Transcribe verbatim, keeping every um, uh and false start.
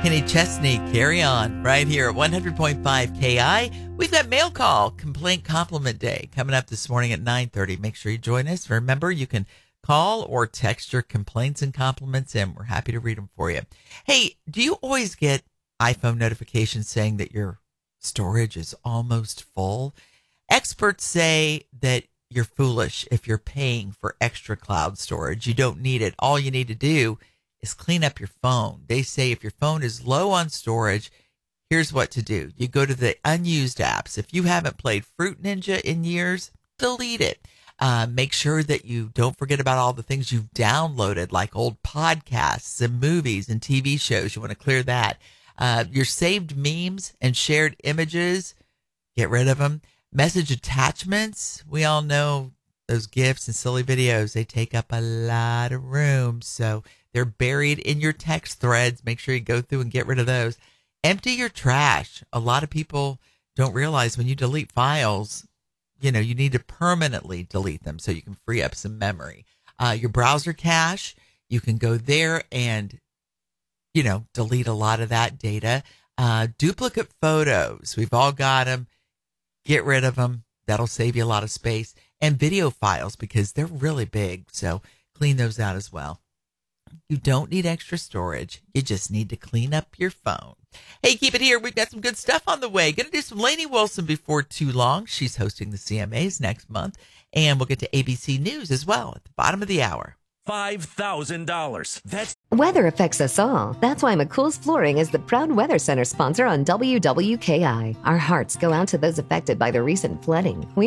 Kenny Chesney, Carry On, right here at one hundred point five K I. We've got Mail Call, Complaint Compliment Day, coming up this morning at nine thirty. Make sure you join us. Remember, you can call or text your complaints and compliments in. We're happy to read them for you. Hey, do you always get iPhone notifications saying that your storage is almost full? Experts say that you're foolish if you're paying for extra cloud storage. You don't need it. All you need to do is clean up your phone. They say if your phone is low on storage, here's what to do. You go to the unused apps. If you haven't played Fruit Ninja in years, delete it. Uh, make sure that you don't forget about all the things you've downloaded, like old podcasts and movies and T V shows. You want to clear that. Uh, your saved memes and shared images, get rid of them. Message attachments, we all know those GIFs and silly videos, they take up a lot of room. So they're buried in your text threads. Make sure you go through and get rid of those. Empty your trash. A lot of people don't realize when you delete files, you know, you need to permanently delete them so you can free up some memory. Uh, your browser cache, you can go there and, you know, delete a lot of that data. Uh, duplicate photos, we've all got them. Get rid of them. That'll save you a lot of space. And video files, because they're really big. So clean those out as well. You don't need extra storage. You just need to clean up your phone. Hey, keep it here. We've got some good stuff on the way. Going to do some Lainey Wilson before too long. She's hosting the C M As next month. And we'll get to A B C News as well at the bottom of the hour. five thousand dollars. That's Weather affects us all. That's why McCool's Flooring is the proud Weather Center sponsor on W W K I. Our hearts go out to those affected by the recent flooding. We